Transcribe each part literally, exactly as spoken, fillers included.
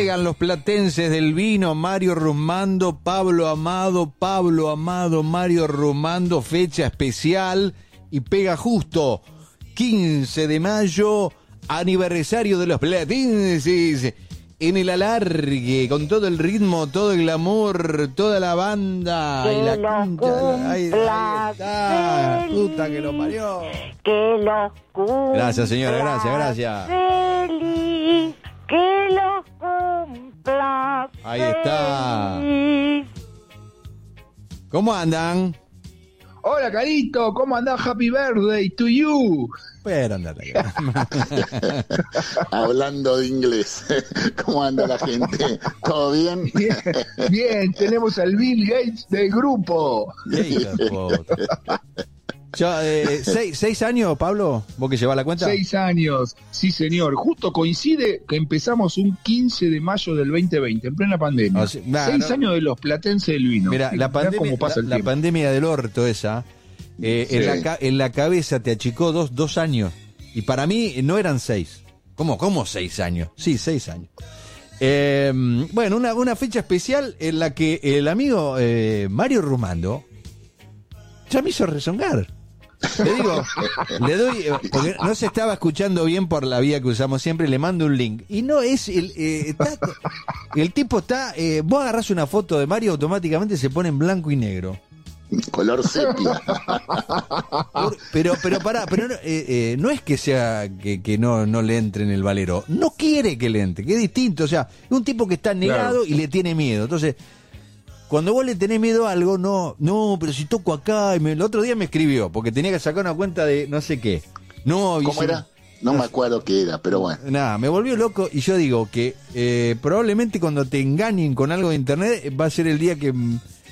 Llegan los platenses del vino, Mario Rumando, Pablo Amado, Pablo Amado, Mario Rumando, fecha especial y pega justo quince de mayo, aniversario de los platenses, en el alargue, con todo el ritmo, todo el glamour, toda la banda que y la lo concha, ahí, ahí está, puta que lo parió. Que lo cumpla. Gracias, señora, gracias, gracias. Feliz, que lo cumpla. Ahí está. Feliz. ¿Cómo andan? Hola, Carito, ¿cómo andás? Happy birthday to you. Pero andate. Hablando de inglés, ¿cómo anda la gente? ¿Todo bien? Bien, bien, tenemos al Bill Gates del grupo. Qué hijo de puta. Yo, eh, seis, ¿Seis años, Pablo? ¿Vos que llevas la cuenta? Seis años, sí señor. Justo coincide que empezamos un quince de mayo del veinte veinte, en plena pandemia. O sea, nah, Seis no. años de los platenses del vino. Mira, la Mirá pandemia, cómo pasa la, el la tiempo. pandemia del orto esa, eh, Sí. en, la, ca- en la cabeza te achicó dos, dos años. Y para mí no eran seis. ¿Cómo, cómo seis años? Sí, seis años. Eh, bueno, una, una fecha especial en la que el amigo eh, Mario Rumando ya me hizo rezongar. Le digo, le doy, eh, porque no se estaba escuchando bien por la vía que usamos siempre, le mando un link. Y no es, el, eh, está, el tipo está, eh, vos agarrás una foto de Mario, automáticamente se pone en blanco y negro. Color sepia. Por- pero, pero pará, pero no, eh, eh, no es que sea que, que no, no le entre en el valero, no quiere que le entre, que es distinto, o sea, es un tipo que está negado Claro. y le tiene miedo. Entonces, cuando vos le tenés miedo a algo, no, no, pero si toco acá, y me- el otro día me escribió, porque tenía que sacar una cuenta de no sé qué. No, y ¿Cómo se- era? No me acuerdo qué era, pero bueno. Nada, me volvió loco y yo digo que eh, probablemente cuando te engañen con algo de internet eh, va a ser el día que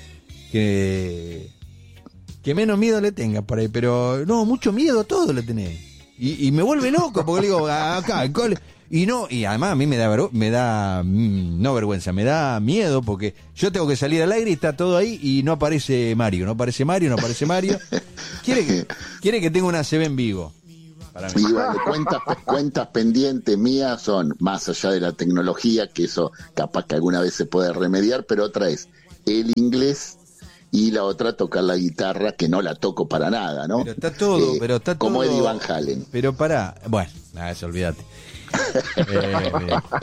que, que menos miedo le tengas por ahí, pero no, mucho miedo a todo le tenés. Y, y me vuelve loco porque le digo, acá, el cole. Y no, y además a mí me da, ver- me da, mm, no vergüenza, me da miedo porque yo tengo que salir al aire y está todo ahí y no aparece Mario, no aparece Mario, no aparece Mario. Quiere que, quiere que tenga una C B en vivo. Para mí. Y vale, cuentas, cuentas pendientes mías son, más allá de la tecnología, que eso capaz que alguna vez se puede remediar, pero otra es el inglés y la otra tocar la guitarra, que no la toco para nada, ¿no? Pero está todo, Eh, pero está todo. como Eddie Van Halen. Pero pará, bueno, nada, eso olvídate. Eh,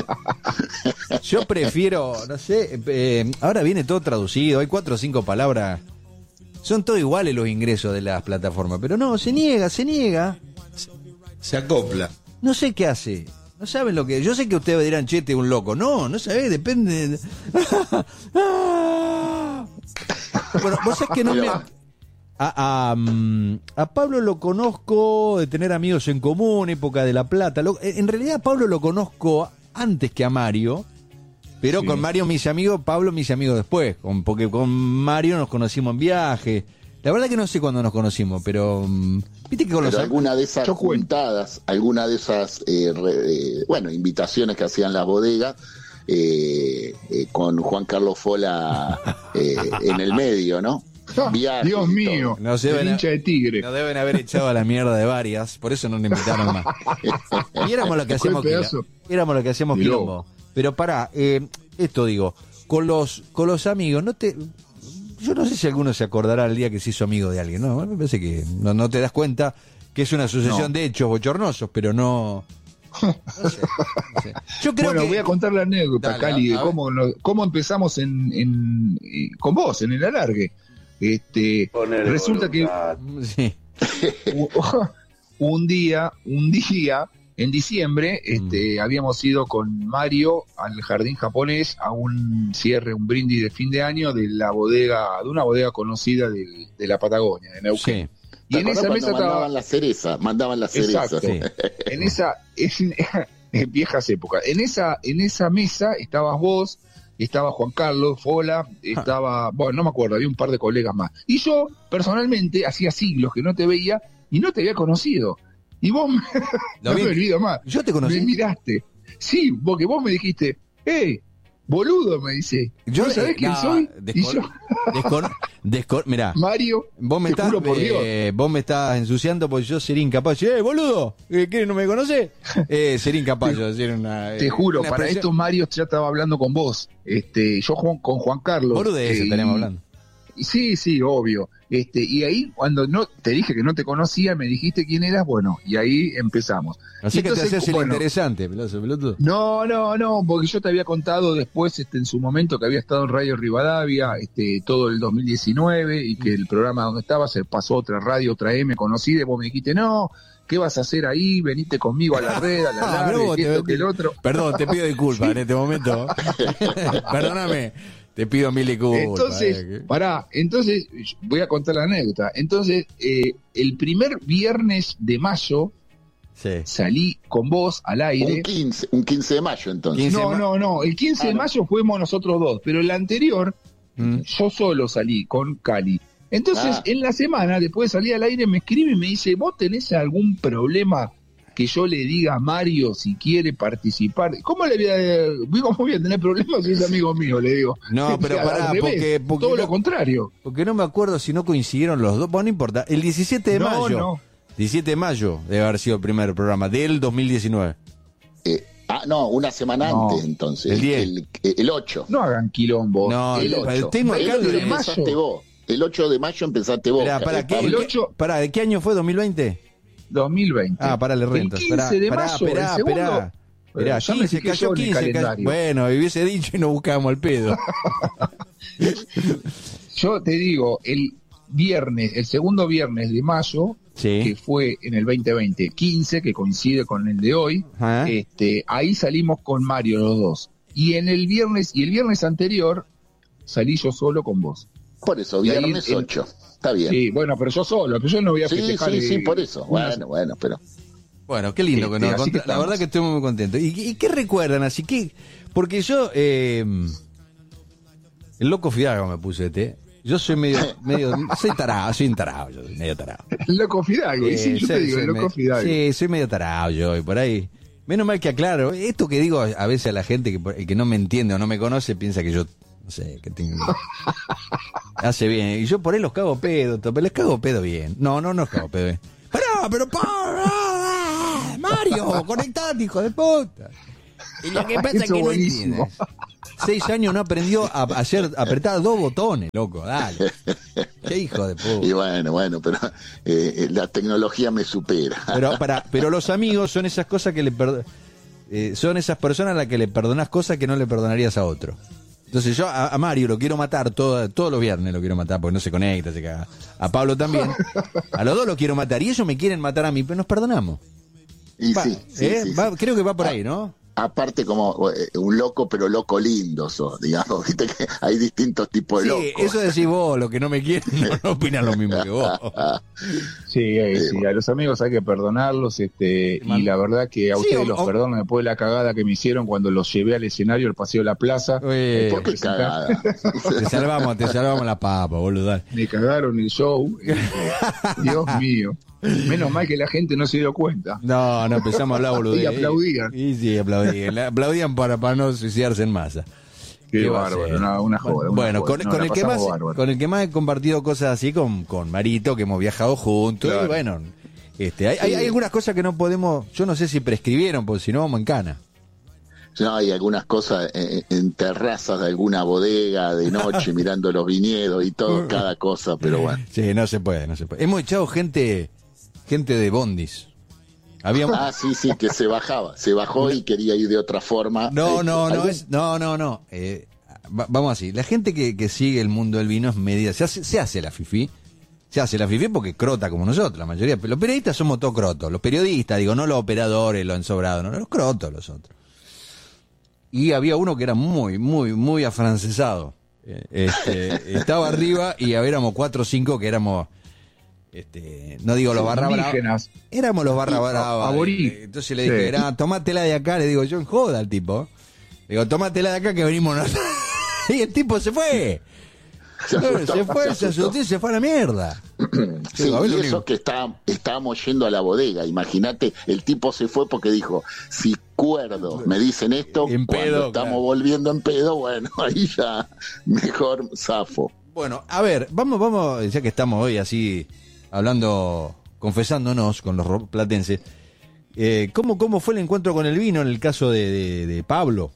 yo prefiero, no sé, eh, ahora viene todo traducido, hay cuatro o cinco palabras, son todo iguales los ingresos de las plataformas, pero no, se niega, se niega, Se acopla. no sé qué hace, no saben lo que, yo sé que ustedes dirán, che, este es un loco, no, no sabés, depende. de- Bueno, vos sabés que no me... A, a, mm, a Pablo lo conozco de tener amigos en común, época de La Plata. Lo- en realidad a Pablo lo conozco antes que a Mario, pero Sí. con Mario me hice amigo, Pablo me hice amigo después, con, porque con Mario nos conocimos en viaje. La verdad que no sé cuándo nos conocimos, pero mm, viste que con los Pero am- alguna de esas Yo cuento. juntadas, alguna de esas, eh, re- eh, bueno, invitaciones que hacían las bodegas, eh, eh, con Juan Carlos Fola eh, en el medio, ¿no? Viajes Dios y mío, todo. No se el ven a- hincha de tigre. nos deben haber echado a la mierda de varias, por eso no nos invitaron más. Y éramos lo que hacíamos Fue el pedazo. quilombo. Éramos lo que hacíamos Miró. quilombo. Pero pará, eh, esto digo, con los con los amigos, no te yo no sé si alguno se acordará el día que se hizo amigo de alguien, no, me parece que no, no te das cuenta que es una sucesión No. de hechos bochornosos, pero no, no sé, no sé. Yo creo Bueno, que voy a contar la anécdota, Dale, Cali, a- de a cómo, lo- cómo empezamos en, en, eh, con vos, en el alargue. Este, resulta que sí. un día, un día, en diciembre, este, habíamos ido con Mario al jardín japonés a un cierre, un brindis de fin de año de la bodega, de una bodega conocida del- de la Patagonia, de Neuquén. Sí. Y ¿Te en acordás esa cuando mesa mandaban estaba, la cereza? Mandaban la cereza. exacto, Sí. en esa, en, en viejas épocas, en esa, en esa mesa estabas vos, estaba Juan Carlos, Fola, estaba, bueno, no me acuerdo, había un par de colegas más. Y yo, personalmente, hacía siglos que no te veía y no te había conocido. Y vos, me, Lo no vi- me olvido más, Yo te me conocí. miraste. Sí, porque vos me dijiste, hey, boludo, me dice, Yo ¿no sabés eh, quién no, soy? Y descono- yo, descono- Descor- Mirá, Mario, vos me, te estás, juro por Dios. eh, vos me estás ensuciando porque yo sería incapaz. Eh, boludo, eh, ¿qué, no me conocés? Eh, sería incapaz yo de decir una. Te eh, juro, una para expresión- esto Mario ya estaba hablando con vos. Este, yo Juan- con Juan Carlos. Boludeces eh, estaríamos y- hablando. y Sí, sí, obvio. Este, y ahí cuando no te dije que no te conocía, me dijiste quién eras, bueno, y ahí empezamos. Así que te Entonces, hacías el bueno, interesante, peloso, pelotudo. No, no, no, porque yo te había contado después, este, en su momento, que había estado en Radio Rivadavia, este, todo el dos mil diecinueve, y que el programa donde estaba se pasó a otra radio, otra M conocida, y vos me dijiste, no, ¿qué vas a hacer ahí? Venite conmigo a la red, a la Ah, nave, pero vos que te- esto, que el otro. Perdón, te pido disculpas en este momento. Perdóname, te pido mil disculpas. Entonces, eh, que- pará, entonces, voy a contar la anécdota. Entonces, eh, el primer viernes de mayo Sí. salí con vos al Un aire. quince, un quince de mayo entonces. quince No, ma- no, no, el quince Ah, de no. mayo fuimos nosotros dos, pero el anterior, Mm. yo solo salí con Cali. Entonces, Ah. en la semana, después de salir al aire, me escribe y me dice, ¿vos tenés algún problema que yo le diga a Mario si quiere participar? ¿Cómo le voy a, cómo voy a tener problemas si es amigo mío? Le digo. No, pero Al pará, revés, porque- porque todo no- lo contrario. Porque no me acuerdo si no coincidieron los dos. Bueno, no importa. El diecisiete de No, mayo. no. diecisiete de mayo debe haber sido el primer programa del dos mil diecinueve. Eh, ah, no, una semana No, antes entonces. el diez. El, el ocho. No hagan quilombo. No, el el- ocho. tengo acá El el ocho de empezaste mayo, vos. El ocho de mayo empezaste vos. Pará, ¿para eh, qué? Pablo. el ¿Qué- ocho- pará, ¿de qué año fue? ¿dos mil veinte? dos mil veinte. Ah, pará, le El rento. quince Esperá, de pará, mayo, esperá, el segundo. esperá. Esperá, Ya me quince, fijé cayó yo en el quince. cayó- calendario. Bueno, hubiese dicho y no buscábamos el pedo. Yo te digo, el viernes, el segundo viernes de mayo, que Sí. fue en el veinte veinte, quince, que coincide con el de hoy, Ajá. este, ahí salimos con Mario los dos. Y en el viernes, y el viernes anterior, salí yo solo con vos. Por eso, Y ahí viernes el- ocho. Está bien. Sí, bueno, pero yo solo, pero yo no voy a Sí, festejar. sí, sí, eh, por eso. una- Bueno, bueno, pero. Bueno, qué lindo que Este, nos así contá- que La estamos. verdad que estoy muy contento. ¿Y, y qué recuerdan? Así que. Porque yo. eh, el loco Fidalgo me puse este. Yo soy medio. medio soy tarado, soy un tarado. Yo soy medio tarado. El loco Fidalgo, y sí, Eh, yo te soy- digo, soy el loco me- Fidalgo. Sí, soy medio tarado yo, y por ahí. Menos mal que aclaro. Esto que digo a veces a la gente que, por- que no me entiende o no me conoce piensa que yo. No sé, que tengo. Hace bien. Y yo por ahí los cago pedo, pero les cago pedo bien. No, no, no los cago pedo bien. Pará, pero para, Mario, conectate, hijo de puta. Y lo que pasa es Eso que no buenísimo. entiendes. Seis años no aprendió a hacer, a apretar dos botones, loco, dale. Qué hijo de puta. Y bueno, bueno, pero eh, la tecnología me supera. Pero, para, pero los amigos son esas cosas que le perdo- eh, son esas personas a las que le perdonás cosas que no le perdonarías a otro. Entonces yo a, a Mario lo quiero matar todo, todos los viernes lo quiero matar porque no se conecta, se caga. A Pablo también. A los dos lo quiero matar y ellos me quieren matar a mí, pero nos perdonamos. Y Va, sí, sí, ¿eh? sí, Va- sí. creo que va por ahí, ¿no? Aparte como eh, un loco, pero loco lindo sos, digamos, viste que hay distintos tipos de Sí, locos. eso decís vos, lo que no me quieren no, no opinan lo mismo que vos. Sí, eh, sí, a los amigos hay que perdonarlos, este, y la verdad que a Sí, ustedes o- los o- perdono después de la cagada que me hicieron cuando los llevé al escenario, al Paseo de la Plaza. Eh, ¿Por qué presentar- cagada? te salvamos, te salvamos la papa, boludo. Me cagaron el show. este, Dios mío. Menos mal que la gente no se dio cuenta. No, no empezamos a hablar, boludo. Y aplaudían. Y sí, aplaudían. La- Aplaudían para, para no suicidarse en masa. Qué ¿Qué va a bárbaro, ser? una, una joda. una Bueno, joda. con, No, con la el que más, pasamos bárbaro. con el que más he compartido cosas así, con, con Marito, que hemos viajado juntos. Claro. Y bueno, este, hay, hay, hay algunas cosas que no podemos, yo no sé si prescribieron, porque si no vamos en cana. No, hay algunas cosas eh, en terrazas de alguna bodega de noche mirando los viñedos y todo, cada cosa, pero bueno. Sí, no se puede, no se puede. Hemos echado gente, gente de bondis. Habíamos, Ah, sí, sí, que se bajaba, se bajó y quería ir de otra forma. No, Eh, no, no, algún- es, no, no, no. Eh, va- vamos así. La gente que, que sigue el mundo del vino es media. Se hace, se hace la fifí. Se hace la fifí porque crota como nosotros, la mayoría. Los periodistas somos todos crotos. Los periodistas, digo, no los operadores, los ensobrados, no, los crotos los otros. Y había uno que era muy, muy, muy afrancesado. Eh, este, estaba arriba y éramos cuatro o cinco que éramos. Este, no digo los barra bravas. Indígenas. Éramos los barra Sí, bravas. aborí. Eh, Entonces le Sí. dije, "Era, tomátela de acá", le digo yo en joda al tipo. Le digo, tomátela de acá que venimos nosotros. Y el tipo se fue. Se asustó, se fue, se se asustó. asustó y se fue a la mierda. Sí, Digo, a ver y lo eso único. que está, estábamos yendo a la bodega, imagínate, el tipo se fue porque dijo, si cuerdo me dicen esto, En cuando pedo, estamos claro. volviendo en pedo, bueno, ahí ya mejor zafo. Bueno, a ver, vamos, vamos, ya que estamos hoy así hablando, confesándonos con los platenses, eh, ¿cómo, ¿cómo fue el encuentro con el vino en el caso de, de, de Pablo?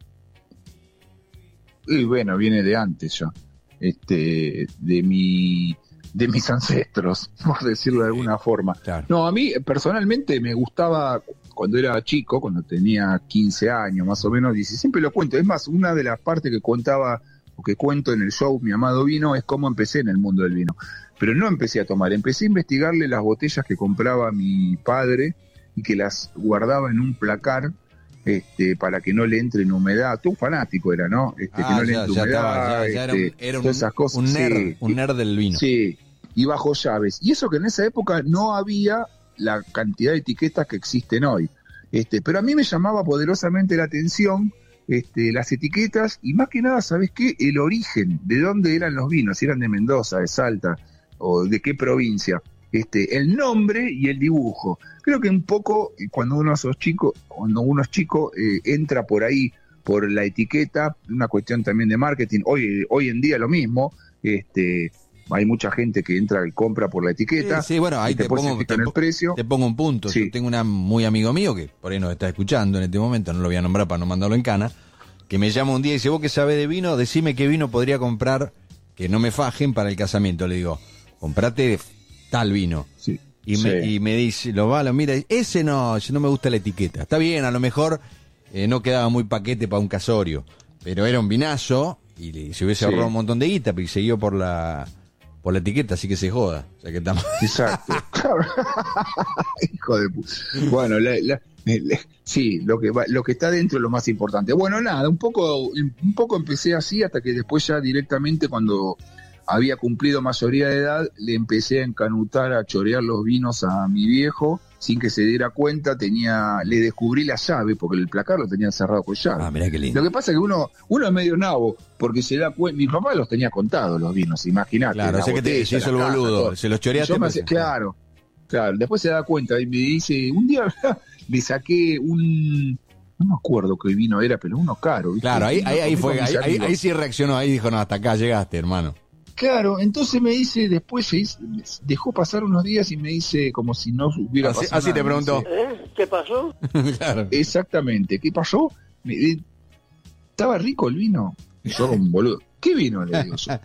Y bueno, viene de antes ya, este, de mi, de mis ancestros, por decirlo de alguna forma. Claro. No, a mí personalmente me gustaba cuando era chico, cuando tenía quince años más o menos, y siempre lo cuento. Es más, una de las partes que contaba o que cuento en el show Mi Amado Vino es cómo empecé en el mundo del vino. Pero no empecé a tomar, empecé a investigarle las botellas que compraba mi padre y que las guardaba en un placar, este, para que no le entre en humedad. Tú un fanático era, ¿no? Este, Ah, que no le ya, entre ya humedad, estaba, ya- ya era un- este, era un- todas esas cosas. un nerd, Sí. un nerd del vino. Sí, y bajo llaves. Y eso que en esa época no había la cantidad de etiquetas que existen hoy. Este, pero a mí me llamaba poderosamente la atención, este, las etiquetas y más que nada, ¿sabes qué? El origen, de dónde eran los vinos, si eran de Mendoza, de Salta o de qué provincia. Este, el nombre y el dibujo. Creo que un poco eh, cuando uno es chico, cuando uno es chico, eh, entra por ahí, por la etiqueta, una cuestión también de marketing. Hoy, hoy en día lo mismo, este, hay mucha gente que entra y compra por la etiqueta. Sí, sí, bueno, ahí y te después pongo, se fijan te el po- precio. te pongo un punto. Sí. Yo tengo un muy amigo mío que por ahí nos está escuchando en este momento, no lo voy a nombrar para no mandarlo en cana, que me llama un día y dice, vos que sabés de vino, decime qué vino podría comprar que no me fajen para el casamiento. Le digo, comprate tal vino. Sí. Y, me, Sí. y me dice, lo va, lo mira, y, ese no, ese no me gusta la etiqueta. Está bien, a lo mejor eh, no quedaba muy paquete para un casorio, pero era un vinazo y le- se hubiese Sí. ahorrado un montón de guita, pero siguió por la por la etiqueta, así que se joda. O sea que estamos... Exacto. Hijo de puta. Bueno, la- la- la- sí, lo que va- lo que está dentro es lo más importante. Bueno, nada, un poco, un poco empecé así hasta que después ya directamente cuando había cumplido mayoría de edad, le empecé a encanutar, a chorear los vinos a mi viejo, sin que se diera cuenta, tenía, le descubrí la llave, porque el placar lo tenía cerrado con llave. Ah, mirá qué lindo. Lo que pasa es que uno, uno es medio nabo, porque se da cuenta, mi papá los tenía contados los vinos, imagínate. Claro, la o sea que te botella, se hizo la el caja, boludo, todo. se los choreaste. Yo me pues, hace- claro, claro. Después se da cuenta y me dice, un día le saqué un, no me acuerdo qué vino era, pero uno caro. ¿viste? Claro, ahí, Y ahí, lo ahí comí fue, con mis ahí, ahí, amigos. ahí sí reaccionó, ahí dijo, no, hasta acá llegaste, hermano. Claro, entonces me dice, después se hizo- dejó pasar unos días y me dice como si no hubiera Así, pasado así te nada. Me preguntó. dice, ¿Eh? ¿Qué pasó? Claro. exactamente, ¿qué pasó? Me- eh, ¿Estaba rico el vino? Y yo como un boludo. ¿Qué vino? Le digo yo.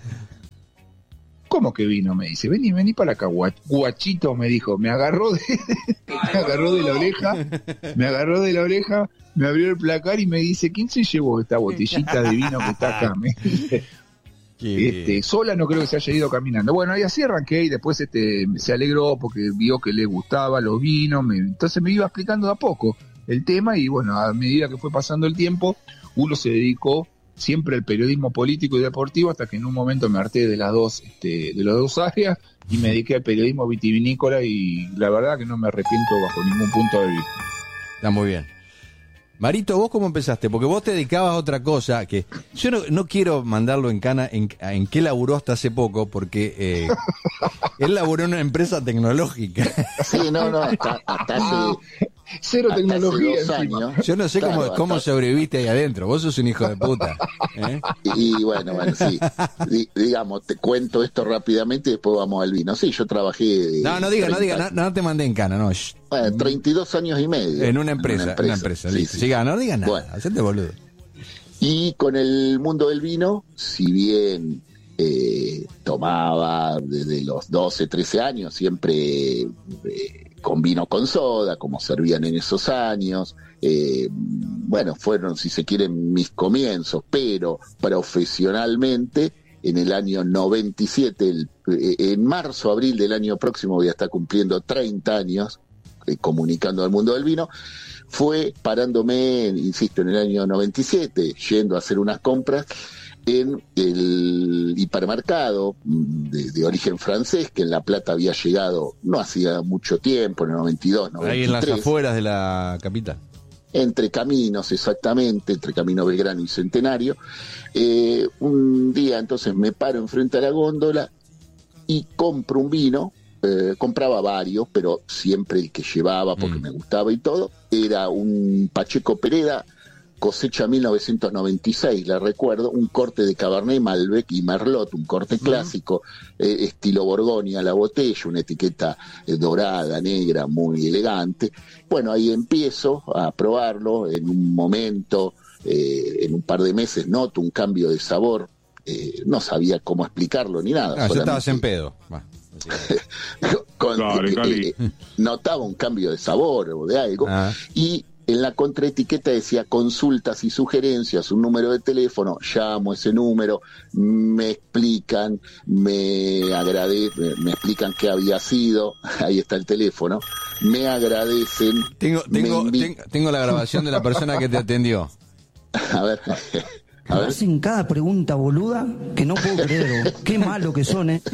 ¿Cómo que vino? Me dice, vení, vení para acá, gua- guachito, me dijo. Me agarró de, me agarró de la oreja, me agarró de la oreja, me abrió el placar y me dice, ¿quién se llevó esta botellita de vino que está acá? Me dice, Qué este, bien. sola no creo que se haya ido caminando. Bueno, y así arranqué y después este, se alegró porque vio que le gustaba los vinos, me- entonces me iba explicando de a poco el tema y bueno, a medida que fue pasando el tiempo, uno se dedicó siempre al periodismo político y deportivo hasta que en un momento me harté de las dos, este, de las dos áreas y me dediqué al periodismo vitivinícola y la verdad que no me arrepiento bajo ningún punto de vista. Está muy bien. Marito, ¿vos cómo empezaste? Porque vos te dedicabas a otra cosa, que yo no, no quiero mandarlo en cana en, en qué laburó hasta hace poco, porque eh, él laburó en una empresa tecnológica. Sí, no, no, hasta, hasta hace, Cero hasta hace tecnología dos encima. años. Yo no sé Claro, cómo, cómo hasta- sobreviviste ahí adentro. Vos sos un hijo de puta. ¿eh? Y bueno, bueno, sí. Di- digamos, te cuento esto rápidamente y después vamos al vino. Sí, yo trabajé. No, no diga, no diga, treinta no, no te mandé en cana, no. shh. Bueno, treinta y dos años y medio. En una empresa, en una empresa, sí, listo. sí. Siga, no diga nada, Bueno. hacete boludo. Y con el mundo del vino, si bien eh, tomaba desde los doce, trece años, siempre eh, con vino con soda, como servían en esos años, eh, bueno, fueron, si se quieren, mis comienzos, pero profesionalmente, en el año noventa y siete, el, eh, en marzo, abril del año próximo, voy a estar cumpliendo treinta años eh, comunicando al mundo del vino. Fue parándome, insisto, en el año noventa y siete, yendo a hacer unas compras en el hipermercado de, de origen francés, que en La Plata había llegado no hacía mucho tiempo, en el noventa y dos, noventa y tres. Ahí en las afueras de la capital. Entre Caminos, exactamente, entre Camino Belgrano y Centenario. Eh, un día entonces me paro enfrente a la góndola y compro un vino. Eh, compraba varios, pero siempre el que llevaba, porque Mm. me gustaba y todo, era un Pacheco Pereda cosecha mil novecientos noventa y seis, la recuerdo, un corte de Cabernet, Malbec y Merlot, un corte clásico, eh, estilo Borgoña, la botella, una etiqueta eh, dorada, negra, muy elegante. Bueno, ahí empiezo a probarlo, en un momento, eh, en un par de meses noto un cambio de sabor, eh, no sabía cómo explicarlo ni nada. Ah, yo estabas en pedo. Bueno. Con, Dale, eh, eh, notaba un cambio de sabor o de algo, ah. y en la contraetiqueta decía consultas y sugerencias, un número de teléfono, llamo ese número, me explican, me agrade, me explican qué había sido, ahí está el teléfono, me agradecen. Tengo, tengo, me invi- tengo, tengo la grabación de la persona que te atendió. A ver. A ver. Hacen cada pregunta boluda que no puedo creer. Qué malo que son, ¿eh?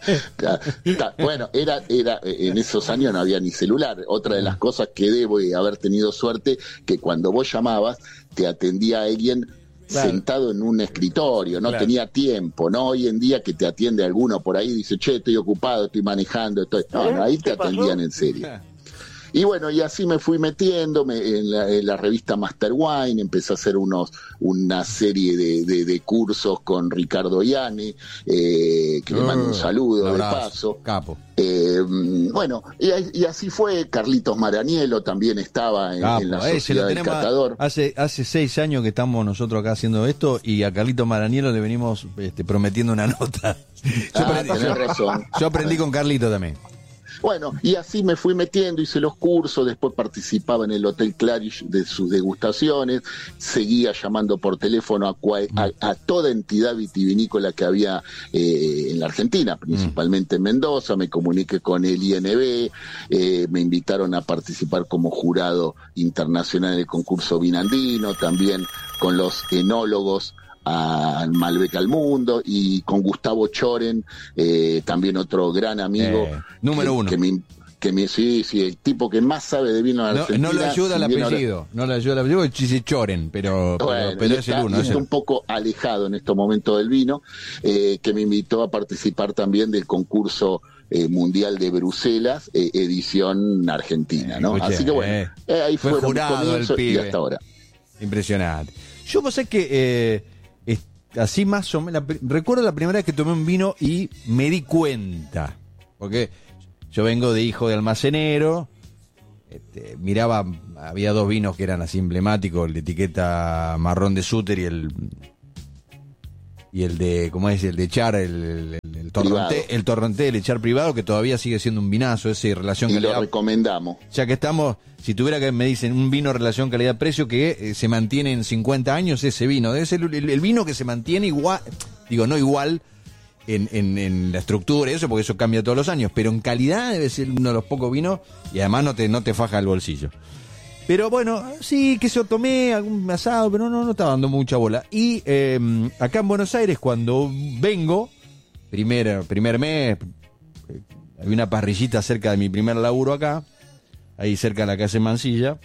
Bueno, era, era, en esos años no había ni celular. Otra de las cosas que debo y haber tenido suerte, que cuando vos llamabas, te atendía alguien claro. sentado en un escritorio, no claro. tenía tiempo, ¿no? Hoy en día que te atiende alguno por ahí, dice, che, estoy ocupado, estoy manejando, estoy... No, no, ahí te atendían en serio. Y bueno, y así me fui metiéndome en la, en la revista Master Wine, empecé a hacer unos una serie de, de, de cursos con Ricardo Ianni, eh, que uh, le mando un saludo de paso. Capo. Eh, bueno, y, y así fue. Carlitos Maranielo también estaba en, en la eh, Sociedad del Catador. Hace, hace seis años que estamos nosotros acá haciendo esto, y a Carlitos Maranielo le venimos este, prometiendo una nota. Yo, ah, aprendí, tenés razón. Yo aprendí con Carlito también. Bueno, y así me fui metiendo, hice los cursos, después participaba en el Hotel Claridge de sus degustaciones, seguía llamando por teléfono a, cual, a, a toda entidad vitivinícola que había eh, en la Argentina, principalmente en Mendoza, me comuniqué con el I N B, eh, me invitaron a participar como jurado internacional en el concurso vinandino, también con los enólogos al Malbec al Mundo, y con Gustavo Choren, eh, también otro gran amigo. Eh, número que, uno. Que me, que me, sí, sí, el tipo que más sabe de vino en no, Argentina. no le ayuda si el apellido, ahora... no le ayuda el apellido, dice Choren, pero, bueno, pero, pero es está, el uno. Está es el... un poco alejado en estos momentos del vino, eh, que me invitó a participar también del concurso Eh, mundial de Bruselas, eh, edición argentina, ¿no? Eh, escuché, Así que bueno, eh, eh, ahí fue fueron jurado mis comienzos el pibe. Y hasta ahora. Impresionante. Yo pensé que eh, es, así más o menos, la, recuerdo la primera vez que tomé un vino y me di cuenta, porque yo vengo de hijo de almacenero, este, miraba, había dos vinos que eran así emblemáticos, el de etiqueta marrón de Suter y el y el de, ¿cómo es? El de Char, el, el, el Torronté, el Torronté del Echar privado, que todavía sigue siendo un vinazo, esa relación y calidad. lo recomendamos. Ya que estamos, si tuviera que me dicen un vino relación calidad-precio que eh, se mantiene en cincuenta años, ese vino, debe ser el, el, el vino que se mantiene igual, digo, no igual en, en, en la estructura y eso, porque eso cambia todos los años, pero en calidad debe ser uno de los pocos vinos, y además no te, no te faja el bolsillo. Pero bueno, sí, que se tomé algún asado, pero no, no estaba dando mucha bola. Y eh, acá en Buenos Aires, cuando vengo, primer, primer mes, eh, hay una parrillita cerca de mi primer laburo acá, ahí cerca de la calle Mansilla,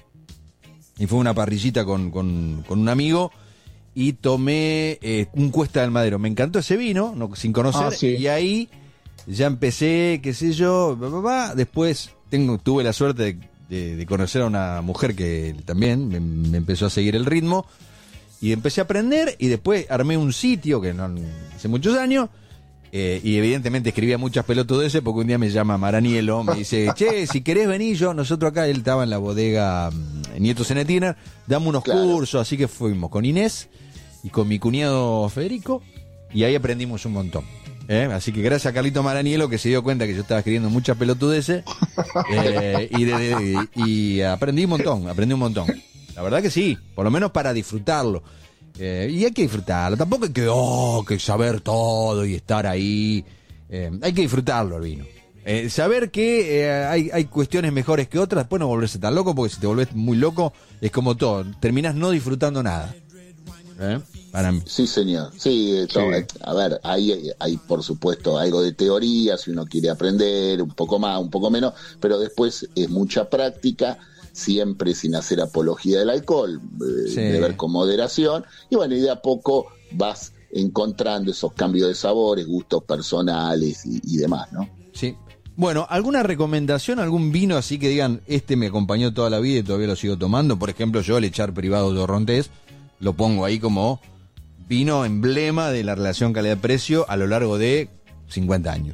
y fue una parrillita con, con, con un amigo, y tomé eh, un Cuesta del Madero. Me encantó ese vino, no, sin conocer, ah, sí. y ahí ya empecé, qué sé yo, bla, bla, bla. Después tengo, tuve la suerte de De, de conocer a una mujer que también me, me empezó a seguir el ritmo, y empecé a aprender, y después armé un sitio que no hace muchos años, eh, y evidentemente escribía muchas pelotudeces, porque un día me llama Maranielo, me dice, che, si querés venir, yo, nosotros acá, él estaba en la bodega um, Nieto Zenetina, damos unos claro. cursos, así que fuimos con Inés y con mi cuñado Federico, y ahí aprendimos un montón. ¿Eh? Así que gracias a Carlito Maranielo, que se dio cuenta que yo estaba escribiendo muchas pelotudeces, eh, y, de, de, y aprendí un montón, aprendí un montón. La verdad que sí, por lo menos para disfrutarlo. Eh, y hay que disfrutarlo, tampoco hay que, oh, que saber todo y estar ahí. Eh, hay que disfrutarlo el vino. Eh, saber que eh, hay, hay cuestiones mejores que otras, después no volverse tan loco, porque si te volvés muy loco, es como todo, terminás no disfrutando nada. ¿Eh? Para mí. Sí, señor. Sí, sí. A ver, hay, hay por supuesto algo de teoría, si uno quiere aprender, un poco más, un poco menos, pero después es mucha práctica, siempre sin hacer apología del alcohol, eh, sí. beber con moderación, y bueno, y de a poco vas encontrando esos cambios de sabores, gustos personales y, y demás, ¿no? Sí. Bueno, ¿alguna recomendación, algún vino así que digan, este me acompañó toda la vida y todavía lo sigo tomando? Por ejemplo, yo el Echar Privado Torrontés, lo pongo ahí como vino emblema de la relación calidad-precio a lo largo de cincuenta años.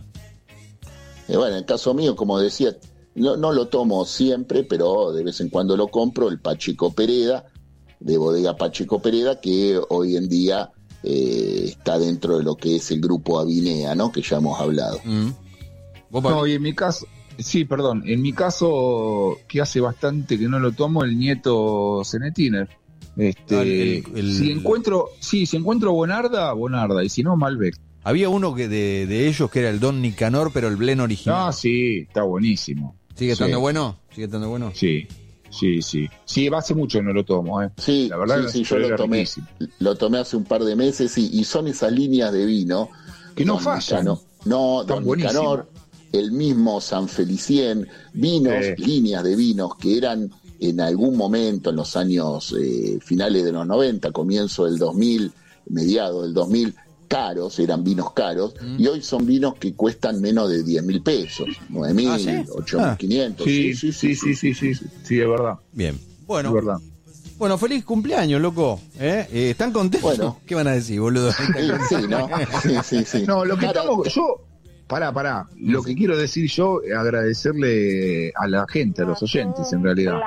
Eh, bueno, en el caso mío, como decía, no, no lo tomo siempre, pero de vez en cuando lo compro, el Pacheco Pereda, de bodega Pacheco Pereda, que hoy en día eh, está dentro de lo que es el grupo Avinea, ¿no? Que ya hemos hablado. Mm. ¿Vos, No, y en mi caso, sí, perdón, en mi caso, que hace bastante que no lo tomo, el nieto Zenetiner. Este, Ah, el- el- si encuentro, sí, si encuentro Bonarda, Bonarda, y si no, Malbec. Había uno que de, de ellos que era el Don Nicanor, pero el blend original. Ah, sí, está buenísimo. ¿Sigue estando Sí. bueno? ¿Sigue estando bueno? Sí, sí, sí. Sí, hace mucho que no lo tomo, ¿eh? Sí, La verdad sí, que sí, yo era lo tomé, riquísimo. lo tomé hace un par de meses y, y son esas líneas de vino Que no Don fallan. Nicanor- no, Están Don buenísimos. Nicanor, el mismo San Felicien, vinos, Sí. líneas de vinos que eran en algún momento en los años eh, finales de los noventa, comienzo del dos mil, mediados del dos mil, caros, eran vinos caros, Mm. y hoy son vinos que cuestan menos de diez mil pesos, nueve mil, ¿Ah, sí? ocho mil quinientos. Sí, sí, sí, sí, sí, sí, sí, sí, es verdad. Bien. Bueno, Es verdad. bueno, feliz cumpleaños, loco. ¿Eh? Eh, ¿Están contentos? Bueno. ¿Qué van a decir, boludo? Sí, sí, ¿no? Sí, sí, sí. No, lo que Cara- estamos, yo, pará, pará, lo que quiero decir yo es agradecerle a la gente, a los oyentes en realidad,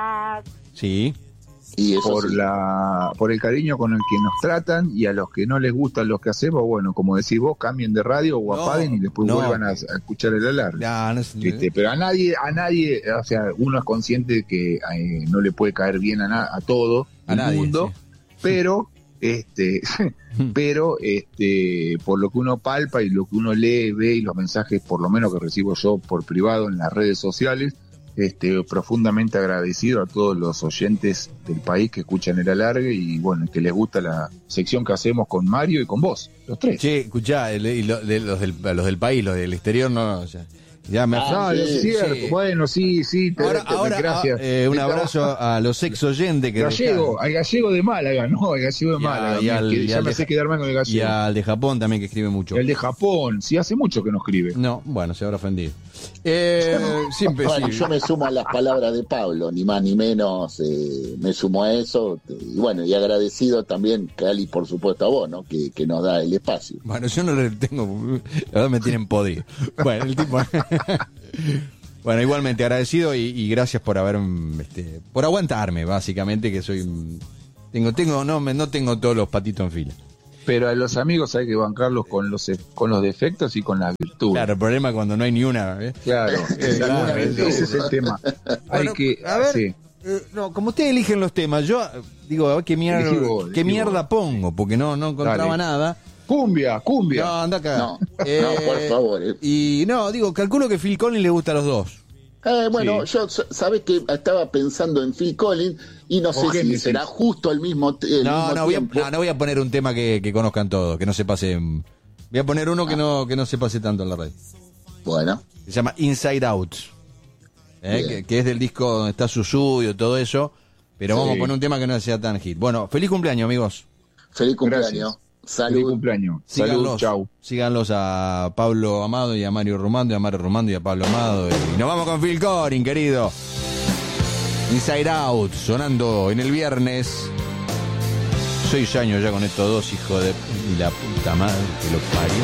Sí. y eso por sí. la, por el cariño con el que nos tratan, y a los que no les gustan lo que hacemos, bueno, como decís vos, cambien de radio o No, apaguen y después no. vuelvan a, a escuchar el alarme. Ah, no sé. Este, pero a nadie, a nadie, o sea, uno es consciente de que eh, no le puede caer bien a, na- a todo A el nadie, mundo, sí. pero este, pero este, por lo que uno palpa y lo que uno lee, ve y los mensajes, por lo menos que recibo yo por privado en las redes sociales, este, profundamente agradecido a todos los oyentes del país que escuchan el alargue y bueno, que les gusta la sección que hacemos con Mario y con vos, los tres. Che, escuchá, el- y lo- de los, del, los del país, los del exterior, no, no, ya, ya me Ah, No, sí, es cierto. sí. Bueno, sí, sí, te, Ahora, te- ahora gracias. eh, un abrazo a los ex oyentes que Gallego, al gallego de Málaga, no, al gallego de Y a- Málaga. y me- al- que y ya al me de- sé quedar mal con el y gallego. al de Japón también que escribe mucho. El de Japón, sí, hace mucho que no escribe. No, bueno, se habrá ofendido. Eh, siempre Bueno, sí. yo me sumo a las palabras de Pablo, ni más ni menos, eh, me sumo a eso. Y bueno, y agradecido también, Cali, por supuesto, a vos, ¿no? Que, que nos da el espacio. Bueno, yo no le tengo. La verdad me tienen podrido. Bueno, el tipo. Bueno, igualmente agradecido y, y gracias por haber. Este, por aguantarme, básicamente, que soy. un- Tengo, tengo, no, me- no tengo todos los patitos en fila. Pero a los amigos hay que bancarlos con los, con los defectos y con las virtudes. Claro, el problema es cuando no hay ni una. ¿eh? Claro, exactamente, claro, ese es el tema. Hay Bueno, que, a ver, sí. eh, no, como ustedes eligen los temas, yo eh, digo, a ver qué mierda, Elegí vos, qué elegí mierda vos. pongo, porque no, no encontraba Dale. nada. Cumbia, cumbia. No, anda acá. No, no, por favor, eh. Y no, digo, calculo que Phil Collins le gusta a los dos. Eh, bueno, Sí. yo, s- sabes que estaba pensando en Phil Collins y no sé si Génesis. será justo al mismo, t- el No, mismo no voy, a, tiempo. no, no voy a poner un tema que, que conozcan todos, que no se pase. mm, Voy a poner uno que no que no se pase tanto en la red. Bueno, Se llama Inside Out. ¿eh? Bien. Que, que es del disco donde está Susudio, todo eso. Pero vamos Sí. a poner un tema que no sea tan hit. Bueno, feliz cumpleaños, amigos. feliz cumpleaños. Gracias. Salud. Feliz cumpleaños. Salud, Síganlos, chau. síganlos a Pablo Amado y a Mario Romando, y a Mario Romando y a Pablo Amado. Y nos vamos con Phil Collins, querido. Inside Out, sonando en el viernes. Seis años ya con estos dos, hijo de y la puta madre que lo parió.